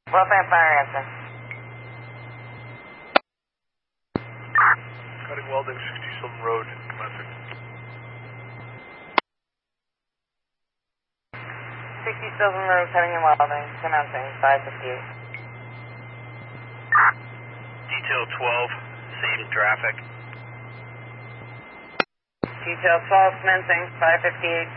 Welfare fire answer. Cutting welding, 67 road, commencing. 67 road, cutting and welding, commencing, 558. Detail 12, same traffic. Detail 12, commencing, 558.